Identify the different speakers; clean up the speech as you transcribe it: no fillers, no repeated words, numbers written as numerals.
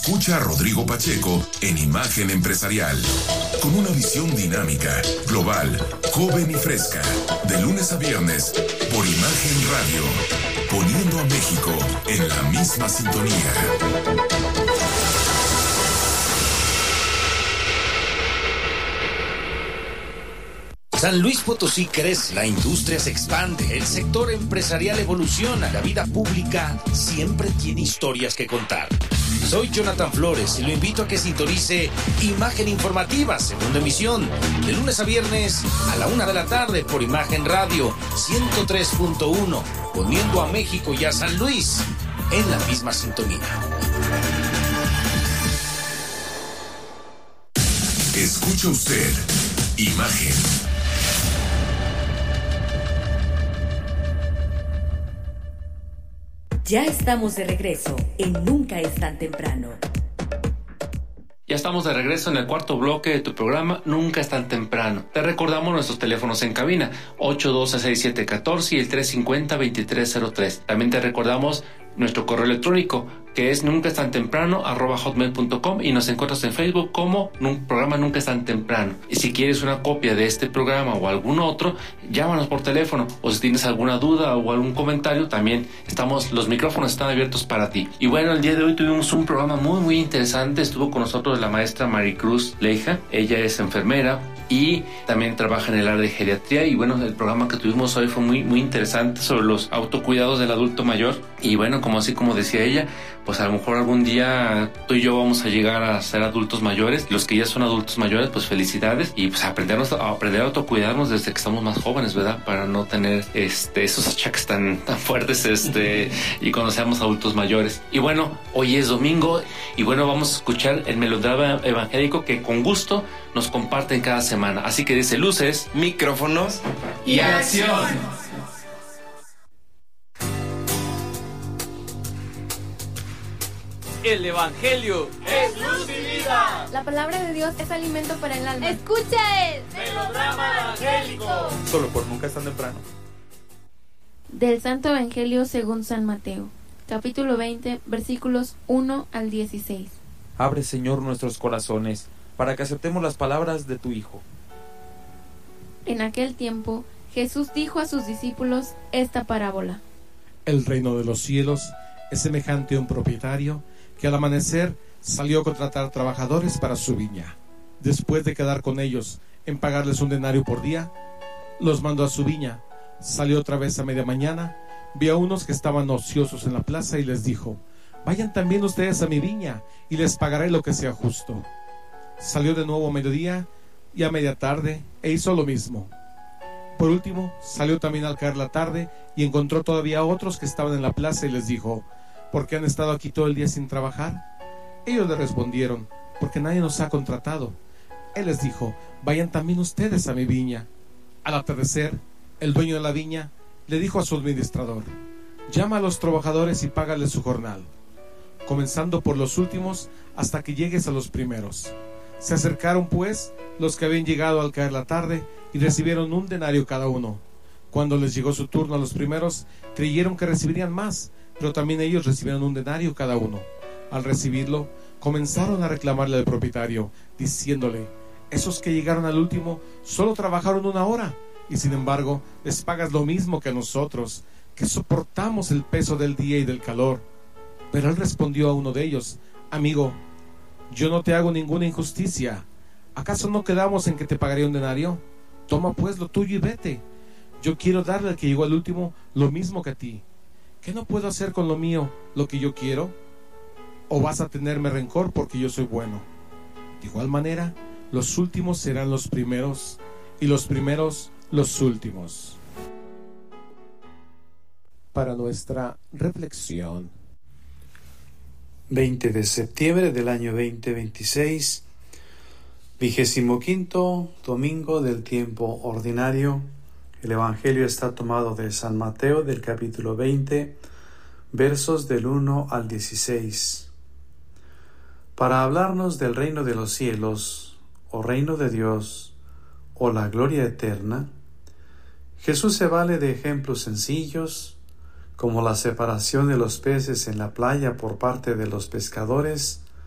Speaker 1: Escucha a Rodrigo Pacheco en Imagen Empresarial, con una visión dinámica, global, joven y fresca, de lunes a viernes, por Imagen Radio, poniendo a México en la misma sintonía.
Speaker 2: San Luis Potosí crece, la industria se expande, el sector empresarial evoluciona, la vida pública siempre tiene historias que contar. Soy Jonathan Flores y lo invito a que sintonice Imagen Informativa, segunda emisión, de lunes a viernes a la 1 de la tarde por Imagen Radio 103.1, poniendo a México y a San Luis en la misma sintonía.
Speaker 1: Escucha usted Imagen.
Speaker 3: Ya estamos de regreso en Nunca es tan temprano.
Speaker 4: Ya estamos de regreso en el cuarto bloque de tu programa Nunca es tan temprano. Te recordamos nuestros teléfonos en cabina, 812-6714 y el 350-2303. También te recordamos nuestro correo electrónico, que es nuncaestantemprano@hotmail.com, y nos encuentras en Facebook como programa Nunca es tan temprano. Y si quieres una copia de este programa o algún otro, llámanos por teléfono, o si tienes alguna duda o algún comentario, también los micrófonos están abiertos para ti. Y bueno, el día de hoy tuvimos un programa muy interesante. Estuvo con nosotros la maestra Maricruz Leija. Ella es enfermera y también trabaja en el área de geriatría. Y bueno, el programa que tuvimos hoy fue muy interesante sobre los autocuidados del adulto mayor. Y bueno, como decía ella, pues a lo mejor algún día tú y yo vamos a llegar a ser adultos mayores. Los que ya son adultos mayores, pues felicidades, y pues aprender a autocuidarnos desde que estamos más jóvenes, ¿verdad? Para no tener esos achaques tan fuertes y cuando seamos adultos mayores. Y bueno, hoy es domingo y bueno, vamos a escuchar el melodrama evangélico que con gusto nos comparten cada semana. Así que dice: luces,
Speaker 5: micrófonos y acción.
Speaker 6: El Evangelio
Speaker 7: es luz y vida.
Speaker 8: La palabra de Dios es alimento para el alma.
Speaker 7: Escucha el melodrama evangélico.
Speaker 5: Solo por Nunca es tan temprano.
Speaker 8: Del Santo Evangelio según San Mateo, capítulo 20, versículos 1 al 16.
Speaker 5: Abre, Señor, nuestros corazones para que aceptemos las palabras de tu Hijo.
Speaker 8: En aquel tiempo, Jesús dijo a sus discípulos esta parábola.
Speaker 9: El reino de los cielos es semejante a un propietario que al amanecer salió a contratar trabajadores para su viña. Después de quedar con ellos en pagarles un denario por día, los mandó a su viña. Salió otra vez a media mañana, vio a unos que estaban ociosos en la plaza y les dijo: vayan también ustedes a mi viña y les pagaré lo que sea justo. Salió de nuevo a mediodía y a media tarde e hizo lo mismo. Por último, salió también al caer la tarde y encontró todavía otros que estaban en la plaza y les dijo: ¿por qué han estado aquí todo el día sin trabajar? Ellos le respondieron: porque nadie nos ha contratado. Él les dijo: vayan también ustedes a mi viña. Al atardecer, el dueño de la viña le dijo a su administrador: llama a los trabajadores y págales su jornal, comenzando por los últimos hasta que llegues a los primeros. Se acercaron pues los que habían llegado al caer la tarde y recibieron un denario cada uno. Cuando les llegó su turno a los primeros, creyeron que recibirían más, pero también ellos recibieron un denario cada uno. Al recibirlo, comenzaron a reclamarle al propietario, diciéndole: esos que llegaron al último solo trabajaron 1 hora, y sin embargo les pagas lo mismo que a nosotros, que soportamos el peso del día y del calor. Pero él respondió a uno de ellos: amigo, yo no te hago ninguna injusticia. ¿Acaso no quedamos en que te pagaré un denario? Toma pues lo tuyo y vete. Yo quiero darle al que llegó al último lo mismo que a ti. ¿Qué no puedo hacer con lo mío lo que yo quiero? ¿O vas a tenerme rencor porque yo soy bueno? De igual manera, los últimos serán los primeros y los primeros los últimos. Para nuestra reflexión.
Speaker 10: 20 de septiembre del año 2026, 25º domingo del tiempo ordinario. El Evangelio está tomado de San Mateo, del capítulo 20, versos del 1 al 16. Para hablarnos del reino de los cielos, o reino de Dios, o la gloria eterna, Jesús se vale de ejemplos sencillos, como la separación de los peces en la playa por parte de los pescadores